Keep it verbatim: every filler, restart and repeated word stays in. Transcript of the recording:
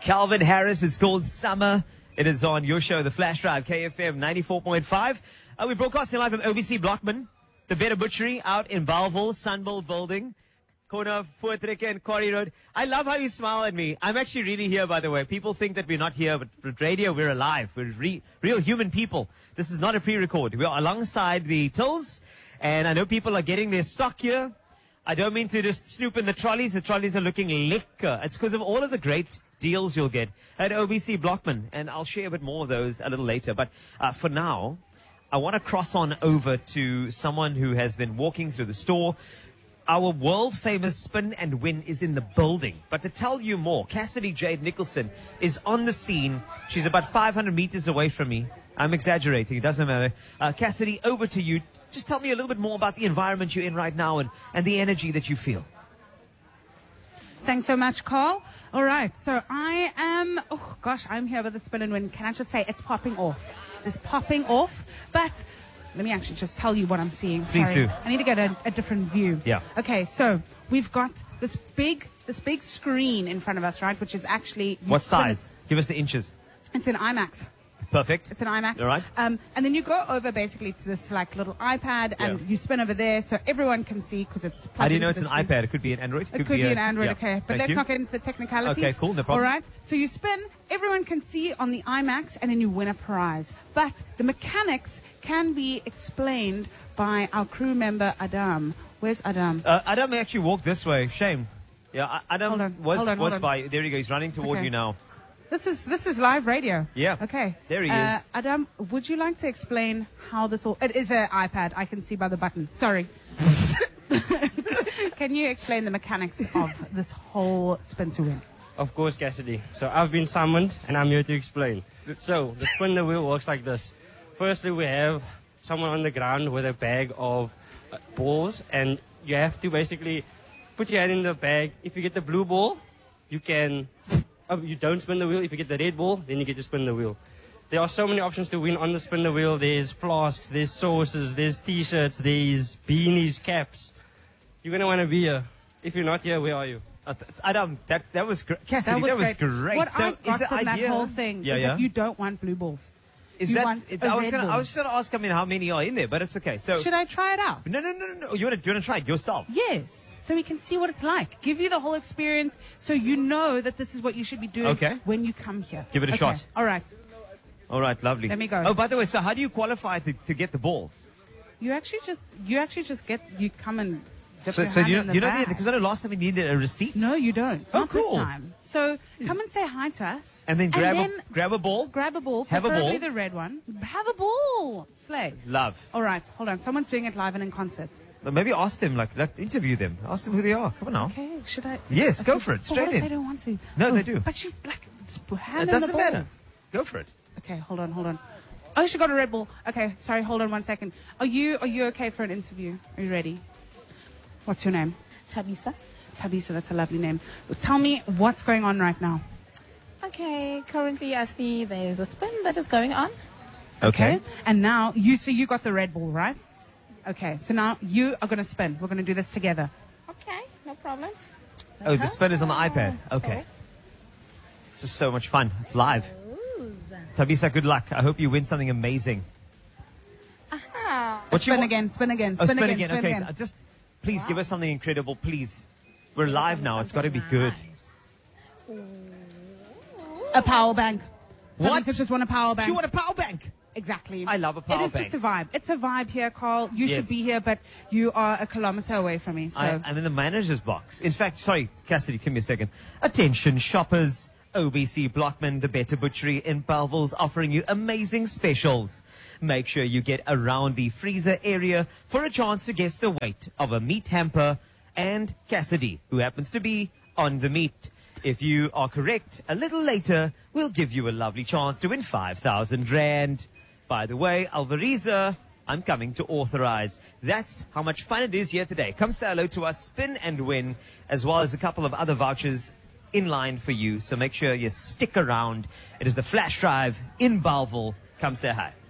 Calvin Harris. It's called Summer. It is on your show, The Flash Drive, K F M ninety-four point five. Uh, we're broadcasting live from O B C Blockman, the Better Butchery out in Bellville, Sunbull Building, corner of Voortrekker and Quarry Road. I love how you smile at me. I'm actually really here, by the way. People think that we're not here, but with radio, we're alive. We're re real human people. This is not a pre-record. We're alongside the tills, and I know people are getting their stock here. I don't mean to just snoop in the trolleys. The trolleys are looking liquor. It's because of all of the great deals you'll get at O B C Blockman, and I'll share a bit more of those a little later. But uh, for now, I want to cross on over to someone who has been walking through the store. Our world-famous Spin and Win is in the building. But to tell you more, Cassidy Jade Nicholson is on the scene. She's about five hundred meters away from me. I'm exaggerating. It doesn't matter. Uh, Cassidy, over to you. Just tell me a little bit more about the environment you're in right now and, and the energy that you feel. Thanks so much, Carl. All right, so I am, oh gosh, I'm here with the Spin and Win. Can I just say it's popping off? It's popping off, but let me actually just tell you what I'm seeing. Please Sorry. do. I need to get a, a different view. Yeah. Okay, so we've got this big, this big screen in front of us, right, which is actually... What size? Give us the inches. It's an IMAX. Perfect. It's an IMAX. All right. Um, and then you go over basically to this like little iPad and Yeah. you spin over there so everyone can see because it's plugged How do you know into it's the an screen. iPad? It could be an Android. It could, be, a- an Android, yeah. okay. But Thank let's you. not get into the technicalities. Okay, cool, no problem. All right. So you spin, everyone can see on the IMAX, and then you win a prize. But the mechanics can be explained by our crew member, Adam. Where's Adam? Uh, Adam actually walked this way. Shame. Yeah, I- Adam Hold on, was, hold on, was hold on. by. There he goes. He's running toward okay. you now. This is this is live radio. Yeah. Okay. There he uh, is. Adam, would you like to explain how this all... It is an iPad. I can see by the button. Sorry. Can you explain the mechanics of this whole spin to win? Of course, Cassidy. So I've been summoned, and I'm here to explain. So the spin the wheel works like this. Firstly, we have someone on the ground with a bag of uh, balls, and you have to basically put your hand in the bag. If you get the blue ball, you can... Uh, you don't spin the wheel. If you get the red ball, then you get to spin the wheel. There are so many options to win on the spin the wheel. There's flasks, there's sauces, there's t-shirts, there's beanies, caps. You're going to want to be here. If you're not here, where are you? Uh, th- Adam, that, that was great. Cassidy, that was, great. What so I is got the from idea... that whole thing yeah, is yeah. that you don't want blue balls. Is you that... want It, a I was red gonna, ball. I was going to ask, I mean, how many are in there, but it's okay. So... Should I try it out? No, no, no, no, no. You want to you want to try it yourself? Yes. So we can see what it's like. Give you the whole experience so you know that this is what you should be doing Okay. when you come here. Give it a okay. shot. All right. All right, lovely. Let me go. Oh, by the way, so how do you qualify to, to get the balls? You actually just you actually just get you come and dip So, your so hand you, in the you don't bag. need... Because I know last time we needed a receipt. No, you don't. Oh, Not this cool. time. So come and say hi to us. And then grab, then a, grab a ball. grab a ball. Have a preferably ball. the red one. Have a ball. Slay. Love. All right. Hold on. Someone's doing it live and in concert. But maybe ask them, like, like, interview them. Ask them who they are. Come on now. Okay. Should I? Yes, okay. go for it. But Straight what if in. they don't want to? No, Oh, they do. But she's like, hand It in doesn't the matter. balls. Go for it. Okay, hold on, hold on. Oh, she got a Red Bull. Okay, sorry, hold on one second. Are you are you okay for an interview? Are you ready? What's your name? Tabisa. Tabisa, that's a lovely name. Tell me what's going on right now. Okay, currently I see there's a spin that is going on. Okay. And now you so you got the Red Bull, right? Okay. So now you are gonna spin. We're gonna do this together. Okay, no problem. Oh, the spin is on the iPad. Okay. This is so much fun. It's live. Ooh. Tabisa, good luck. I hope you win something amazing. Aha. What you spin want- again, spin again, Oh, spin, spin again, again. spin Okay. again. Uh, Just please give us something incredible, please. We're live now. It's got to be good. A power bank. What? Tabisa just want a power bank. You want a power bank? Exactly. I love a power It is bank. just a vibe. It's a vibe here, Carl. You Yes. should be here, but you are a kilometer away from me. So I, I'm in the manager's box. In fact, sorry, Cassidy, give me a second. Attention, shoppers. O B C Blockman, the Better Butchery in Bellville's offering you amazing specials. Make sure you get around the freezer area for a chance to guess the weight of a meat hamper and Cassidy, who happens to be on the meat. If you are correct, a little later, we'll give you a lovely chance to win five thousand rand. By the way, Alvariza, I'm coming to authorize. That's how much fun it is here today. Come say hello to us, spin and win, as well as a couple of other vouchers in line for you. So make sure you stick around. It is the Flash Drive in Bellville. Come say hi.